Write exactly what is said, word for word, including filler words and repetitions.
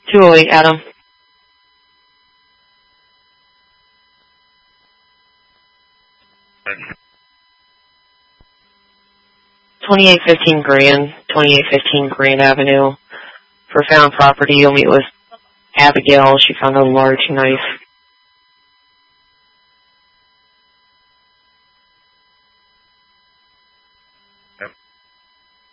two oh eight, Adam. twenty-eight fifteen Grand, twenty-eight fifteen Grand Avenue. For found property, you'll meet with Abigail. She found a large knife.